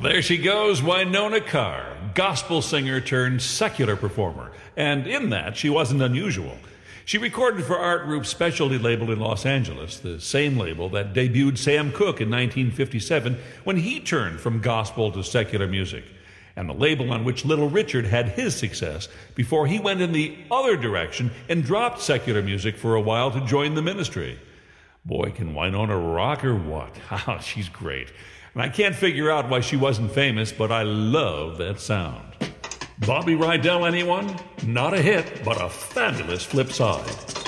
There she goes, Wynonna Carr, gospel singer turned secular performer. And in that, she wasn't unusual. She recorded for Art Group's specialty label in Los Angeles, the same label that debuted Sam Cooke in 1957 when he turned from gospel to secular music, and the label on which Little Richard had his success before he went in the other direction and dropped secular music for a while to join the ministry. Boy, can Wynonna rock or what? Oh, she's great. And I can't figure out why she wasn't famous, but I love that sound. Bobby Rydell, anyone? Not a hit, but a fabulous flip side.